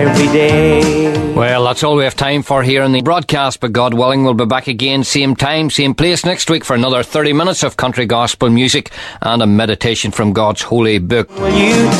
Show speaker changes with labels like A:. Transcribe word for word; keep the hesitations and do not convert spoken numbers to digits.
A: every day.
B: Well, that's all we have time for here in the broadcast, but God willing, we'll be back again, same time, same place next week for another thirty minutes of country gospel music and a meditation from God's holy book.
A: Will you